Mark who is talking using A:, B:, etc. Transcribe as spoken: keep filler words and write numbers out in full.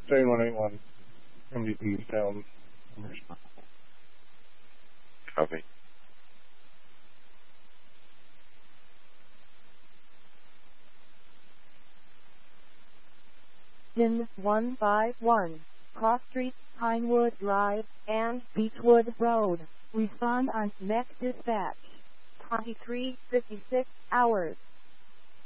A: Train one eighty-one, M D P Eastbound.
B: Copy.
C: In one five one, Cross Street, Pinewood Drive, and Beechwood Road. Respond on next dispatch. twenty-three fifty-six hours.